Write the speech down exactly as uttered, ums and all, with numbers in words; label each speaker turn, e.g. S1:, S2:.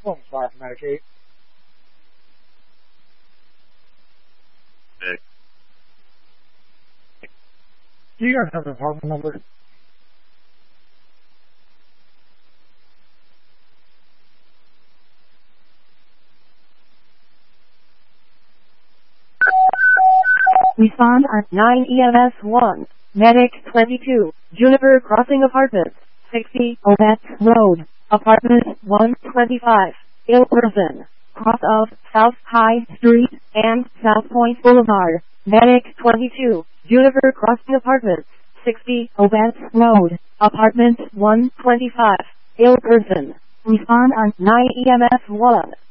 S1: Bonsoir, Medicaid. Do you guys have an apartment number?
S2: Respond on nine E M S one, Medic twenty-two, Juniper Crossing Apartments, sixty, Ovette Road, Apartment one twenty-five, ill person, cross of South High Street and South Point Boulevard, Medic twenty-two, Juniper Crossing Apartments, sixty, Ovette Road, Apartment one twenty-five, ill person. Respond on nine E M S one.